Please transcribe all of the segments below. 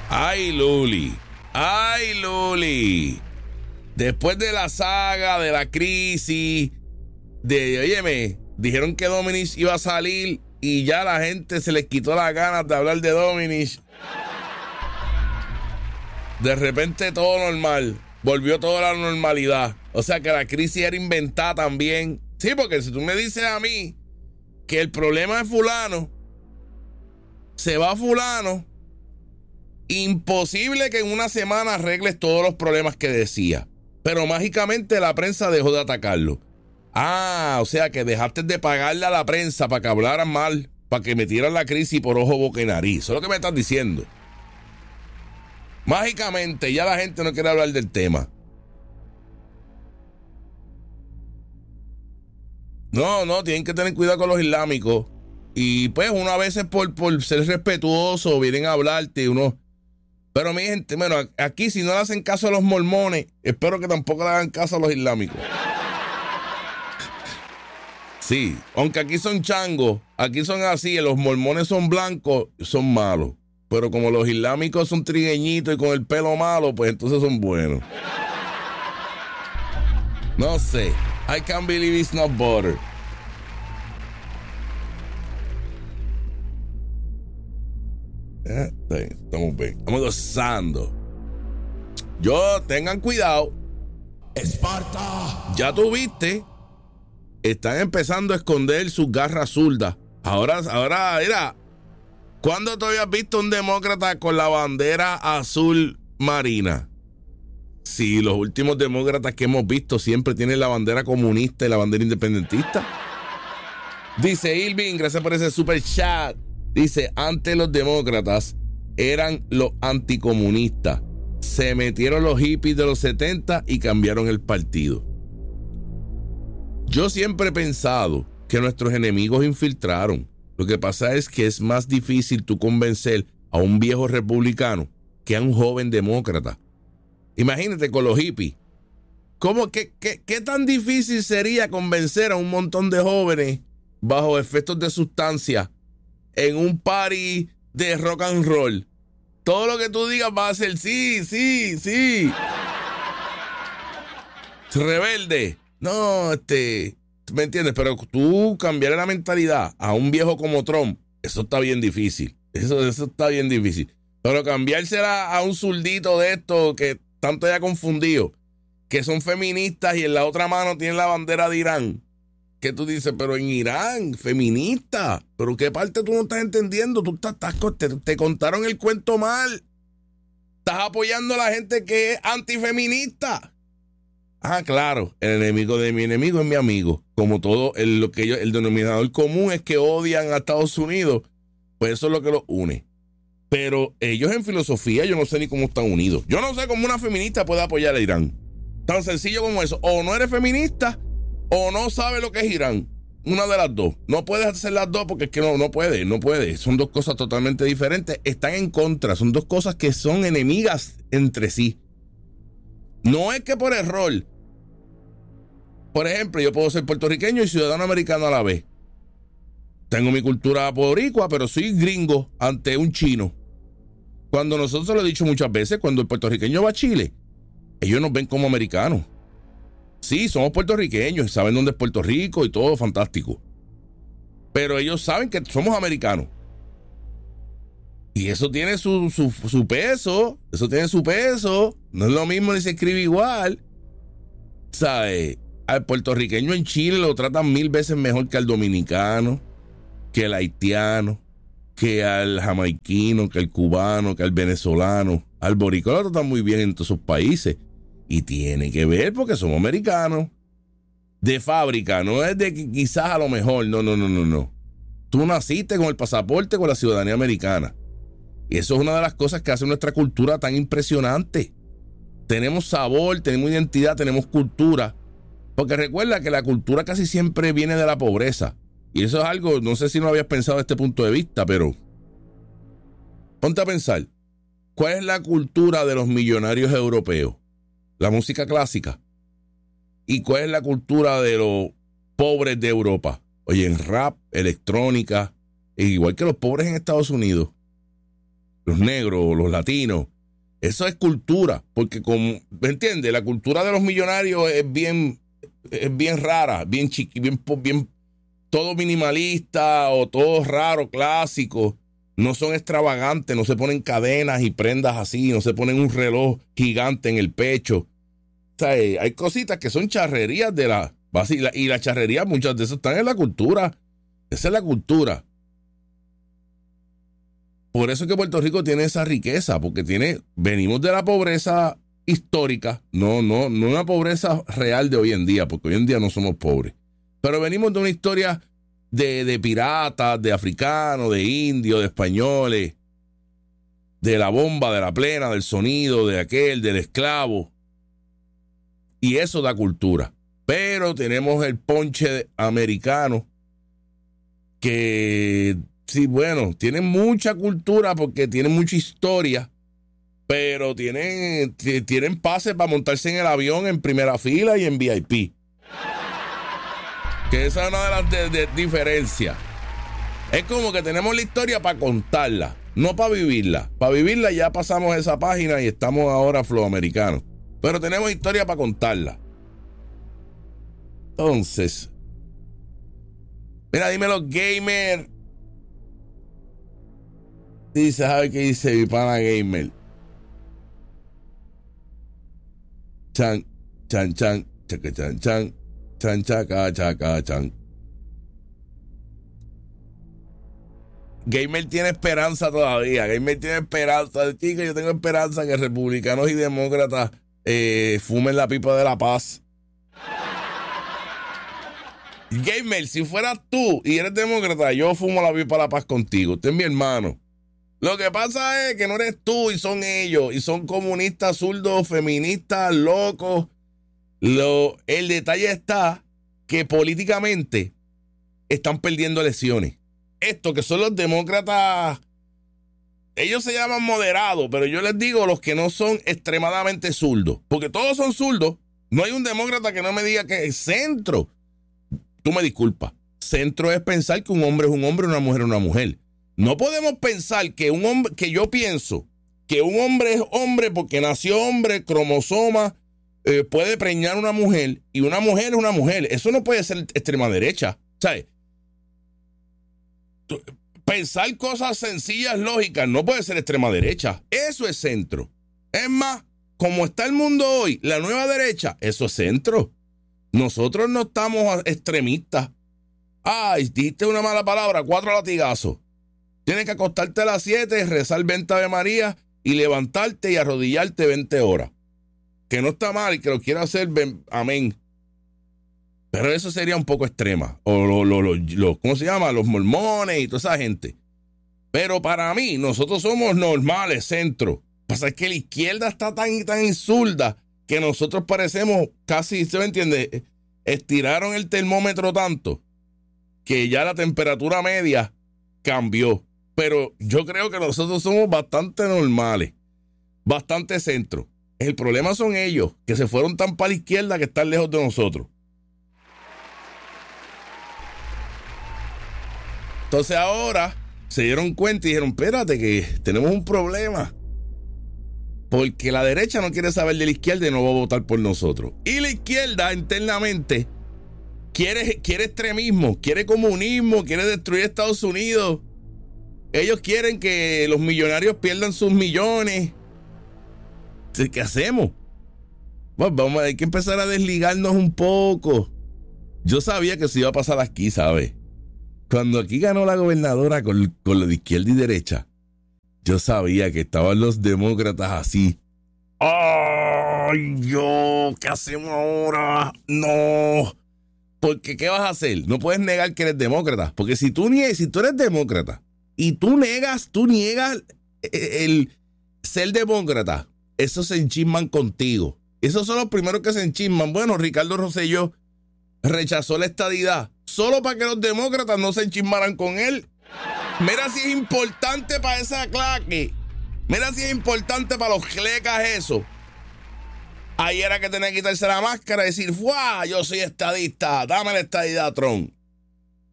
Ay, Luli. Ay, Luli. Después de la saga, de la crisis, óyeme, dijeron que Dominich iba a salir y ya la gente se les quitó las ganas de hablar de Dominich. De repente todo normal. Volvió toda la normalidad. O sea que la crisis era inventada también. Sí, porque si tú me dices a mí que el problema es fulano, se va fulano, imposible que en una semana arregles todos los problemas que decía. Pero mágicamente la prensa dejó de atacarlo. Ah, o sea que dejaste de pagarle a la prensa para que hablaran mal, para que metieran la crisis por ojo, boca y nariz. Eso es lo que me estás diciendo. Mágicamente ya la gente no quiere hablar del tema. No, tienen que tener cuidado con los islámicos. Y pues uno a veces por ser respetuoso vienen a hablarte uno. Pero mi gente, bueno, aquí si no le hacen caso a los mormones, espero que tampoco le hagan caso a los islámicos. Sí, aunque aquí son changos, aquí son así, los mormones son blancos, son malos. Pero como los islámicos son trigueñitos y con el pelo malo, pues entonces son buenos. No sé. I can't believe it's not butter. Estamos bien. Estamos gozando. Tengan cuidado. Esparta. Ya tuviste. Están empezando a esconder sus garras zurdas. Ahora, mira. ¿Cuándo tú habías visto un demócrata con la bandera azul marina? Sí, los últimos demócratas que hemos visto siempre tienen la bandera comunista y la bandera independentista. Dice Irving, gracias por ese super chat. Dice, antes los demócratas eran los anticomunistas. Se metieron los hippies de los 70 y cambiaron el partido. Yo siempre he pensado que nuestros enemigos infiltraron. Lo que pasa es que es más difícil tú convencer a un viejo republicano que a un joven demócrata. Imagínate con los hippies. ¿Qué tan difícil sería convencer a un montón de jóvenes bajo efectos de sustancia en un party de rock and roll? Todo lo que tú digas va a ser sí. Rebelde. No, ¿me entiendes? Pero tú cambiarle la mentalidad a un viejo como Trump, eso está bien difícil. Eso está bien difícil. Pero cambiársela a un zurdito de esto que tanto haya confundido, que son feministas y en la otra mano tienen la bandera de Irán. Que tú dices, pero en Irán, feminista. ¿Pero qué parte tú no estás entendiendo? Te contaron el cuento mal. Estás apoyando a la gente que es antifeminista. Ah, claro, el enemigo de mi enemigo es mi amigo. Como todo, el denominador común es que odian a Estados Unidos. Pues eso es lo que los une. Pero ellos en filosofía, yo no sé ni cómo están unidos. Yo no sé cómo una feminista puede apoyar a Irán. Tan sencillo como eso. O no eres feminista, o no sabes lo que es Irán. Una de las dos. No puedes hacer las dos porque es que no puede. Son dos cosas totalmente diferentes. Están en contra. Son dos cosas que son enemigas entre sí. No es que por error. Por ejemplo, yo puedo ser puertorriqueño y ciudadano americano a la vez. Tengo mi cultura boricua, pero soy gringo ante un chino. Cuando nosotros lo he dicho muchas veces, cuando el puertorriqueño va a Chile, ellos nos ven como americanos. Sí, somos puertorriqueños, saben dónde es Puerto Rico y todo fantástico. Pero ellos saben que somos americanos. Y eso tiene su peso. Eso tiene su peso. No es lo mismo ni se escribe igual. ¿Sabes? Al puertorriqueño en Chile lo tratan 1000 veces mejor que al dominicano, que al haitiano, que al jamaiquino, que al cubano, que al venezolano. Al boricua lo tratan muy bien en todos esos países. Y tiene que ver porque somos americanos. De fábrica, no es de que quizás a lo mejor. No. Tú naciste con el pasaporte, con la ciudadanía americana. Y eso es una de las cosas que hace nuestra cultura tan impresionante. Tenemos sabor, tenemos identidad, tenemos cultura. Porque recuerda que la cultura casi siempre viene de la pobreza. Y eso es algo, no sé si no habías pensado desde este punto de vista, pero ponte a pensar. ¿Cuál es la cultura de los millonarios europeos? La música clásica. ¿Y cuál es la cultura de los pobres de Europa? Oye, en rap, electrónica, igual que los pobres en Estados Unidos. los negros, los latinos. Eso es cultura, porque como, ¿me entiendes? La cultura de los millonarios es bien rara, bien todo minimalista o todo raro, clásico. No son extravagantes, no se ponen cadenas y prendas así, no se ponen un reloj gigante en el pecho. O sea, hay cositas que son charrerías de la base, y la charrería, muchas de esas están en la cultura. Esa es la cultura. Por eso es que Puerto Rico tiene esa riqueza, porque venimos de la pobreza histórica, no una pobreza real de hoy en día, porque hoy en día no somos pobres. Pero venimos de una historia de piratas, de africanos, de indios, de españoles, de la bomba, de la plena, del sonido, del esclavo. Y eso da cultura. Pero tenemos el ponche americano que, sí, bueno, tienen mucha cultura porque tienen mucha historia, pero tienen pases para montarse en el avión en primera fila y en VIP. Que esa es una de las diferencias. Es como que tenemos la historia para contarla, no para vivirla. Para vivirla ya pasamos esa página y estamos ahora afroamericanos. Pero tenemos historia para contarla. Entonces, mira, dímelo, gamer. Dice, ¿sabe qué dice mi pana gamer? Chan, chaca, chan, chan, chaca, chan. Gamer tiene esperanza todavía. Gamer tiene esperanza. Chica, yo tengo esperanza que republicanos y demócratas fumen la pipa de la paz. Gamer, si fueras tú y eres demócrata, yo fumo la pipa de la paz contigo. Usted es mi hermano. Lo que pasa es que no eres tú y son ellos. Y son comunistas, zurdos, feministas, locos. El detalle está que políticamente están perdiendo elecciones. Esto que son los demócratas, ellos se llaman moderados, pero yo les digo los que no son extremadamente zurdos, porque todos son zurdos. No hay un demócrata que no me diga que es centro. Tú me disculpas. Centro es pensar que un hombre es un hombre y una mujer es una mujer. No podemos pensar que un hombre, que yo pienso que un hombre es hombre porque nació hombre, cromosoma, puede preñar una mujer y una mujer es una mujer. Eso no puede ser extrema derecha, ¿sabes? Pensar cosas sencillas, lógicas, no puede ser extrema derecha. Eso es centro. Es más, como está el mundo hoy, la nueva derecha, eso es centro. Nosotros no estamos extremistas. Ay, dijiste una mala palabra, 4 latigazos. Tienes que acostarte a las 7, rezar 20 Ave María y levantarte y arrodillarte 20 horas. Que no está mal y que lo quiera hacer, amén. Pero eso sería un poco extrema. O ¿cómo se llama? Los mormones y toda esa gente. Pero para mí, nosotros somos normales, centro. Pasa es que la izquierda está tan insulta que nosotros parecemos casi, ¿se me entiende? Estiraron el termómetro tanto que ya la temperatura media cambió. Pero yo creo que nosotros somos bastante normales, bastante centro. El problema son ellos, que se fueron tan para la izquierda que están lejos de nosotros. Entonces ahora se dieron cuenta y dijeron, espérate que tenemos un problema. Porque la derecha no quiere saber de la izquierda y no va a votar por nosotros. Y la izquierda internamente quiere extremismo, quiere comunismo, quiere destruir Estados Unidos. Ellos quieren que los millonarios pierdan sus millones. ¿Qué hacemos? Bueno, hay que empezar a desligarnos un poco. Yo sabía que eso iba a pasar aquí, ¿sabes? Cuando aquí ganó la gobernadora con lo de izquierda y derecha, yo sabía que estaban los demócratas así. ¡Ay, ¿qué hacemos ahora? No. Porque, ¿qué vas a hacer? No puedes negar que eres demócrata. Porque si tú eres demócrata y tú niegas el ser demócrata, esos se enchisman contigo. Esos son los primeros que se enchisman. Bueno, Ricardo Rosselló rechazó la estadidad solo para que los demócratas no se enchismaran con él. Mira si es importante para esa claque. Mira si es importante para los clecas eso. Ahí era que tenía que quitarse la máscara y decir, ¡fuah! Yo soy estadista, dame la estadidad, Trump.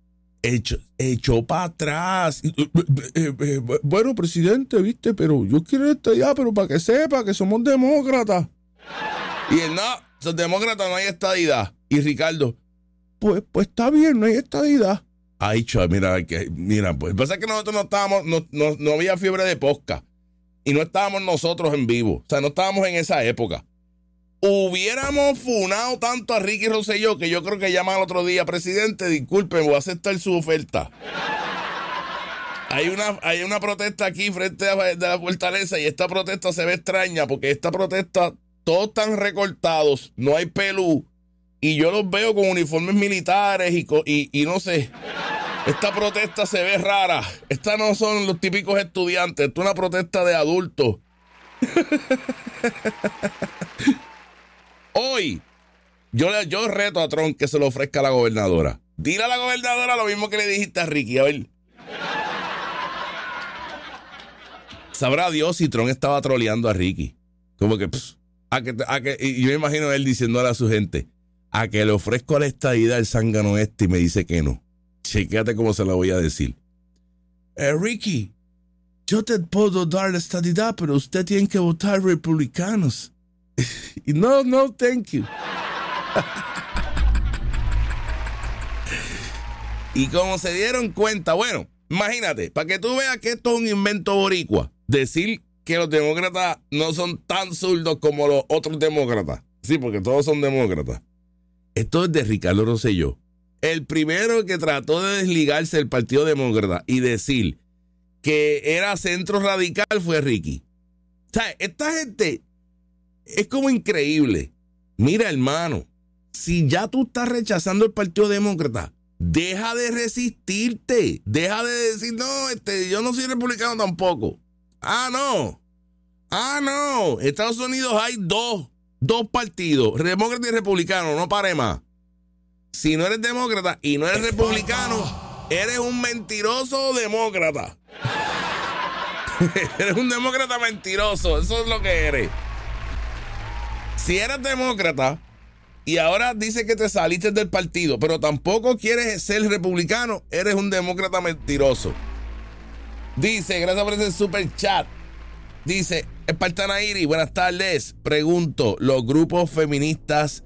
echó para atrás. Bueno, presidente, viste, pero yo quiero estadidad, pero para que sepa que somos demócratas. Y él, no, son demócratas, no hay estadidad. Y Ricardo, pues está bien, no hay estadidad. Ay, mira, pues pasa que nosotros no estábamos, no había fiebre de posca. Y no estábamos nosotros en vivo. O sea, no estábamos en esa época. Hubiéramos funado tanto a Ricky Rosselló que yo creo que llaman al otro día, presidente, disculpe, voy a aceptar su oferta. Hay una protesta aquí frente a la fortaleza y esta protesta se ve extraña porque esta protesta, todos están recortados, no hay pelú y yo los veo con uniformes militares y no sé, esta protesta se ve rara. Estas no son los típicos estudiantes, esto es una protesta de adultos. Hoy, yo reto a Trump que se lo ofrezca a la gobernadora. Dile a la gobernadora lo mismo que le dijiste a Ricky, a ver. Sabrá Dios si Trump estaba troleando a Ricky. Como que, y yo me imagino a él diciéndole a su gente, a que le ofrezco la estadidad al zángano este y me dice que no. Chequéate cómo se la voy a decir. Ricky, yo te puedo dar la estadidad, pero usted tiene que votar republicanos. Y no, thank you. Y como se dieron cuenta, bueno, imagínate, para que tú veas que esto es un invento boricua, decir que los demócratas no son tan zurdos como los otros demócratas. Sí, porque todos son demócratas. Esto es de Ricardo Rosselló. El primero que trató de desligarse del Partido Demócrata y decir que era centro radical fue Ricky. O sea, esta gente es como increíble. Mira, hermano, si ya tú estás rechazando el Partido Demócrata, deja de resistirte. Deja de decir, no, yo no soy republicano tampoco. No. Estados Unidos hay dos partidos, demócrata y republicano, no pare más. Si no eres demócrata y no eres republicano, eres un mentiroso demócrata. Eres un demócrata mentiroso, eso es lo que eres. Si eres demócrata y ahora dices que te saliste del partido, pero tampoco quieres ser republicano, eres un demócrata mentiroso. Dice, gracias por ese super chat. Dice, Espartana Iri, buenas tardes. Pregunto, los grupos feministas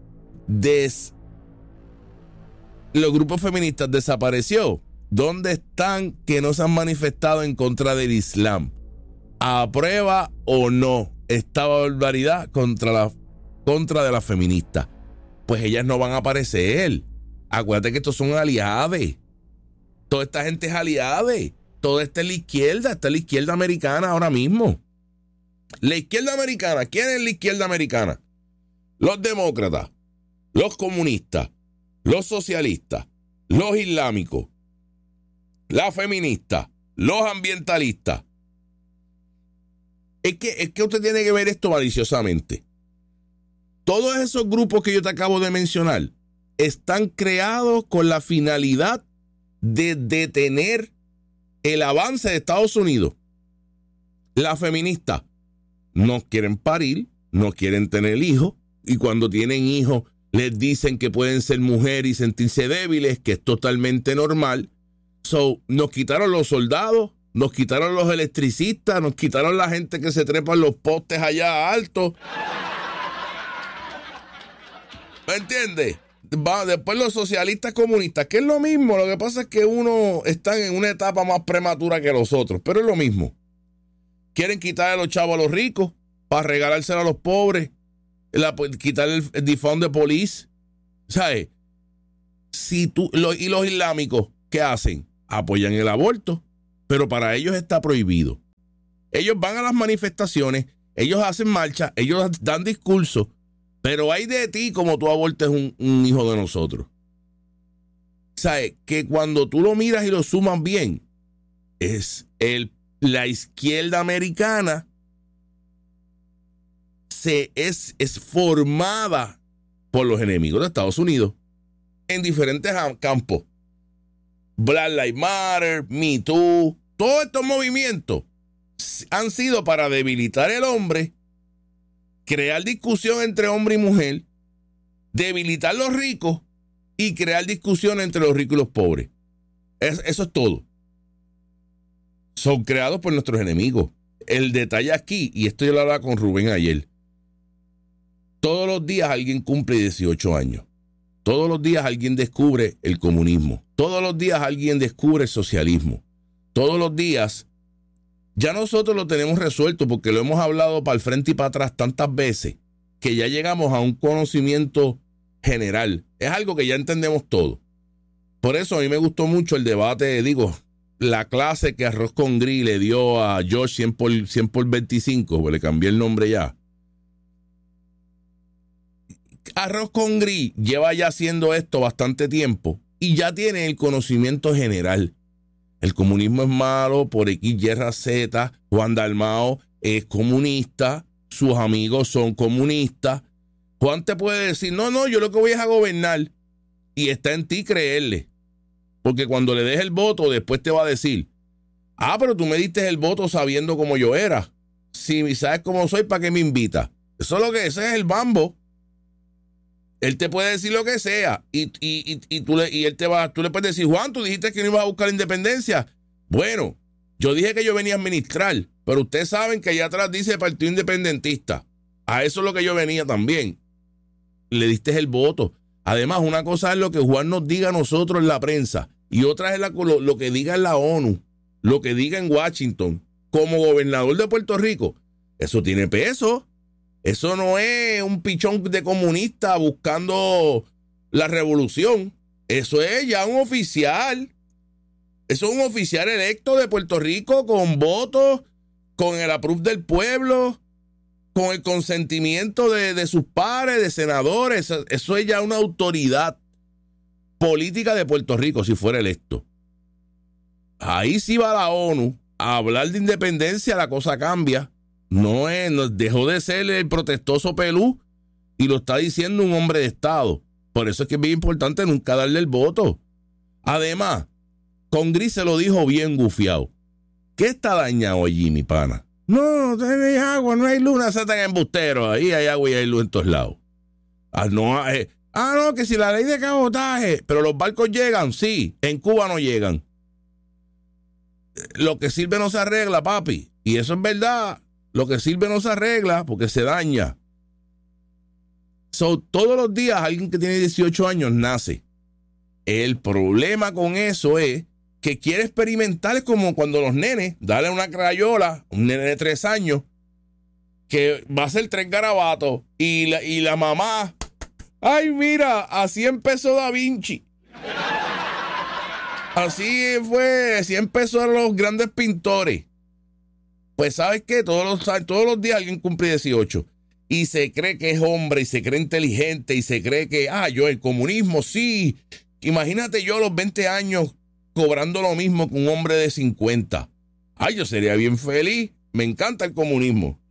desapareció. ¿Dónde están que no se han manifestado en contra del Islam? ¿Aprueba o no esta barbaridad contra de las feministas? Pues ellas no van a aparecer. Acuérdate que estos son aliados. Toda esta gente es aliada. Toda esta es la izquierda. Esta es la izquierda americana ahora mismo. La izquierda americana. ¿Quién es la izquierda americana? Los demócratas, los comunistas, los socialistas, los islámicos, las feministas, los ambientalistas. Es que usted tiene que ver esto maliciosamente. Todos esos grupos que yo te acabo de mencionar están creados con la finalidad de detener el avance de Estados Unidos. Las feministas no quieren parir, no quieren tener hijos, y cuando tienen hijos les dicen que pueden ser mujeres y sentirse débiles, que es totalmente normal. Nos quitaron los soldados, nos quitaron los electricistas, nos quitaron la gente que se trepa en los postes allá altos. ¿Me entiendes? Después los socialistas comunistas, que es lo mismo. Lo que pasa es que uno está en una etapa más prematura que los otros, pero es lo mismo. Quieren quitarle a los chavos a los ricos para regalárselo a los pobres, quitar el defund de police. ¿Sabes? Y los islámicos, ¿qué hacen? Apoyan el aborto, pero para ellos está prohibido. Ellos van a las manifestaciones, ellos hacen marcha, ellos dan discursos, pero hay de ti como tú abortes un hijo de nosotros. ¿Sabes? Que cuando tú lo miras y lo sumas bien, es la izquierda americana es formada por los enemigos de Estados Unidos en diferentes campos. Black Lives Matter, Me Too, todos estos movimientos han sido para debilitar el hombre, crear discusión entre hombre y mujer, debilitar los ricos y crear discusión entre los ricos y los pobres. Eso es todo. Son creados por nuestros enemigos. El detalle aquí, y esto yo lo hablaba con Rubén ayer, todos los días alguien cumple 18 años. Todos los días alguien descubre el comunismo. Todos los días alguien descubre el socialismo. Todos los días ya nosotros lo tenemos resuelto porque lo hemos hablado para el frente y para atrás tantas veces que ya llegamos a un conocimiento general. Es algo que ya entendemos todo. Por eso a mí me gustó mucho el debate, la clase que Arroz con Gris le dio a George 100 por 25, pues le cambié el nombre ya. Arroz con Gris lleva ya haciendo esto bastante tiempo y ya tiene el conocimiento general. El comunismo es malo por X, Y, Z. Juan Dalmao es comunista, sus amigos son comunistas. Juan te puede decir, no, yo lo que voy es a gobernar. Y está en ti creerle. Porque cuando le des el voto, después te va a decir, pero tú me diste el voto sabiendo cómo yo era. Si sabes cómo soy, ¿para qué me invitas? Eso es ese es el bambo. Él te puede decir lo que sea y tú le puedes decir, Juan, tú dijiste que no ibas a buscar la independencia. Bueno, yo dije que yo venía a administrar, pero ustedes saben que allá atrás dice Partido Independentista. A eso es lo que yo venía también. Le diste el voto. Además, una cosa es lo que Juan nos diga a nosotros en la prensa y otra es lo que diga en la ONU, lo que diga en Washington. Como gobernador de Puerto Rico, eso tiene peso. Eso no es un pichón de comunista buscando la revolución. Eso es ya un oficial. Eso es un oficial electo de Puerto Rico con votos, con el approve del pueblo, con el consentimiento de sus pares, de senadores. Eso es ya una autoridad política de Puerto Rico si fuera electo. Ahí sí va la ONU a hablar de independencia, la cosa cambia. No dejó de ser el protestoso pelú y lo está diciendo un hombre de Estado. Por eso es que es bien importante nunca darle el voto. Además, con Gris se lo dijo bien gufiado. ¿Qué está dañado allí, mi pana? No hay agua, no hay luz, no se tan embusteros. Ahí hay agua y hay luz en todos lados. No, que si la ley de cabotaje, pero los barcos llegan, sí, en Cuba no llegan. Lo que sirve no se arregla, papi. Y eso es verdad. Lo que sirve no se arregla porque se daña. Todos los días alguien que tiene 18 años nace. El problema con eso es que quiere experimentar, es como cuando los nenes, dale una crayola, un nene de 3 años, que va a hacer 3 garabatos y la mamá, ay mira, así empezó Da Vinci. Así empezaron los grandes pintores. Pues ¿sabes qué? Todos los días alguien cumple 18 y se cree que es hombre y se cree inteligente y se cree que, yo el comunismo, sí. Imagínate yo a los 20 años cobrando lo mismo que un hombre de 50. Yo sería bien feliz. Me encanta el comunismo.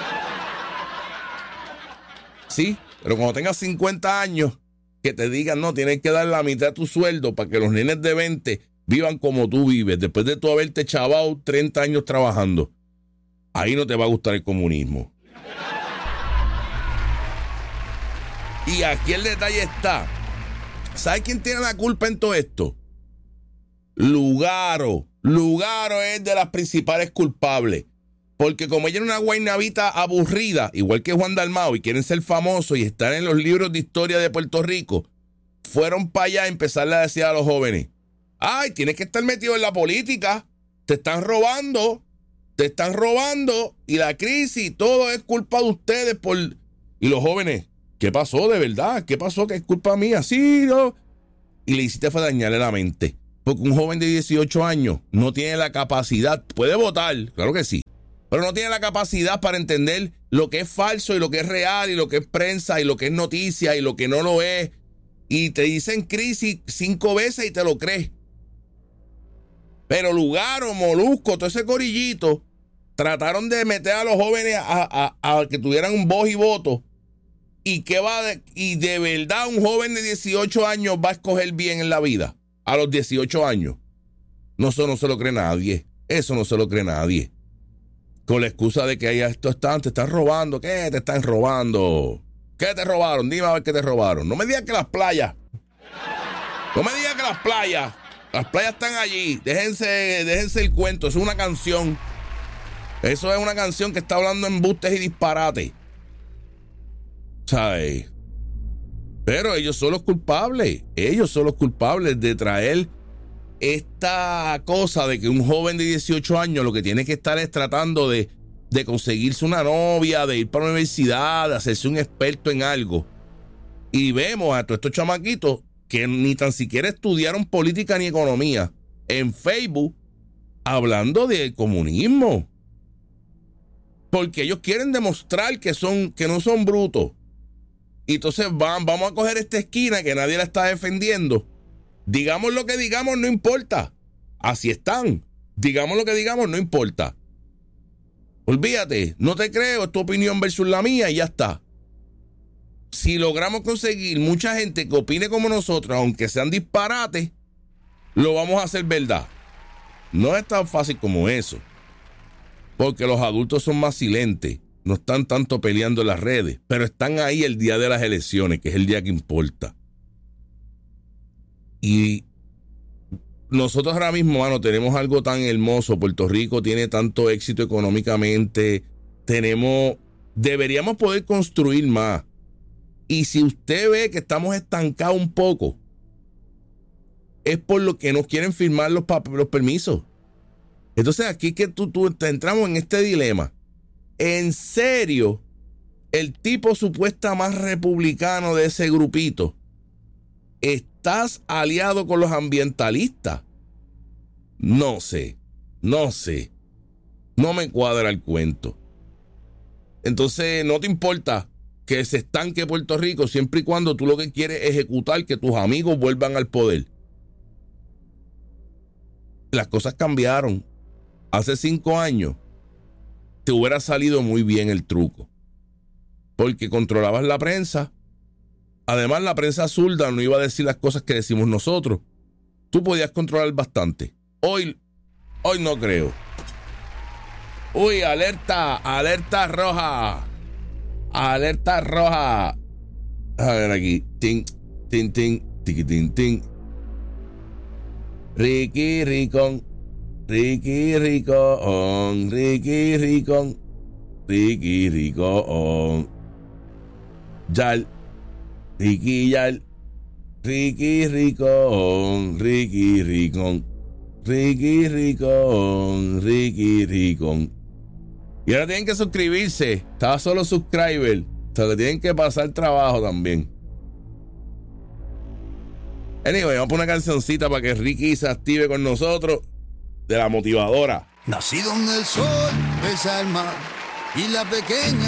Sí, pero cuando tengas 50 años, que te digan, no, tienes que dar la mitad de tu sueldo para que los nenes de 20 vivan como tú vives, después de tú haberte chavado 30 años trabajando. Ahí no te va a gustar el comunismo. Y aquí el detalle está. ¿Sabes quién tiene la culpa en todo esto? Lugaro. Lugaro es de las principales culpables. Porque como ella es una guaynabita aburrida, igual que Juan Dalmao, y quieren ser famosos y estar en los libros de historia de Puerto Rico, fueron para allá a empezarle a decir a los jóvenes, tienes que estar metido en la política, te están robando, y la crisis, todo es culpa de ustedes Y los jóvenes, ¿qué pasó de verdad? ¿Qué pasó? ¿Que es culpa mía? Sí, no. Y le hiciste fue dañarle la mente. Porque un joven de 18 años no tiene la capacidad, puede votar, claro que sí, pero no tiene la capacidad para entender lo que es falso y lo que es real y lo que es prensa y lo que es noticia y lo que no lo es. Y te dicen crisis 5 veces y te lo crees. Pero Lugaro, Molusco, todo ese corillito, trataron de meter a los jóvenes a que tuvieran un voz y voto. Y de verdad un joven de 18 años va a escoger bien en la vida. A los 18 años. No, eso no se lo cree nadie. Eso no se lo cree nadie. Con la excusa de que te están robando. ¿Qué te están robando? ¿Qué te robaron? Dime a ver qué te robaron. No me digas que las playas. Las playas están allí. Déjense el cuento. Eso es una canción. Eso es una canción que está hablando embustes y disparates. ¿Sabes? Pero ellos son los culpables. Ellos son los culpables de traer esta cosa de que un joven de 18 años lo que tiene que estar es tratando de conseguirse una novia, de ir para la universidad, de hacerse un experto en algo. Y vemos a todos estos chamaquitos que ni tan siquiera estudiaron política ni economía en Facebook hablando de comunismo. Porque ellos quieren demostrar que no son brutos. Y entonces vamos a coger esta esquina que nadie la está defendiendo. Digamos lo que digamos, no importa. Así están. Digamos lo que digamos, no importa. Olvídate, no te creo, es tu opinión versus la mía y ya está. Si logramos conseguir mucha gente que opine como nosotros, aunque sean disparates, lo vamos a hacer verdad. No es tan fácil como eso. Porque los adultos son más silentes. No están tanto peleando en las redes, pero están ahí el día de las elecciones, que es el día que importa. Y nosotros ahora mismo, mano, tenemos algo tan hermoso. Puerto Rico tiene tanto éxito económicamente. Deberíamos poder construir más. Y si usted ve que estamos estancados un poco, es por lo que no quieren firmar los permisos. Entonces aquí que tú entramos en este dilema. En serio, el tipo supuesta más republicano de ese grupito, ¿estás aliado con los ambientalistas? No sé. No me cuadra el cuento. Entonces, no te importa que se estanque Puerto Rico siempre y cuando tú lo que quieres es ejecutar que tus amigos vuelvan al poder. Las cosas cambiaron. Hace 5 años te hubiera salido muy bien el truco. Porque controlabas la prensa. Además, la prensa zurda no iba a decir las cosas que decimos nosotros. Tú podías controlar bastante. Hoy no creo. Uy, alerta roja. Alerta roja. A ver aquí. Ting, ting, ting, tiki, ting, ting. Ricky Ricón. Ricky Ricón. Ricky Ricón. Ricky Ricón. Yal. Ricky Yal. Ricky Ricón. Ricky Ricón. Ricky Ricón. Ricky Ricón. Y ahora tienen que suscribirse. Estaba solo subscriber. O sea que tienen que pasar trabajo también. Anyway, vamos a poner una cancioncita para que Ricky se active con nosotros. De la motivadora. Nacido en el sol, besa el mar y la pequeña